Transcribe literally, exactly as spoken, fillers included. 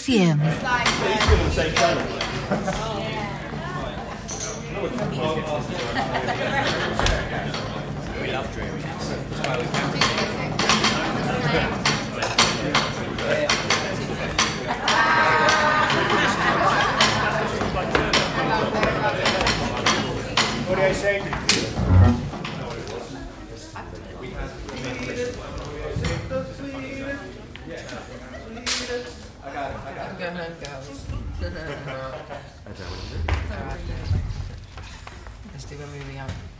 F M. We love Dreary. That's why we come. What do I say? Go home, girls. Let's do a movie out.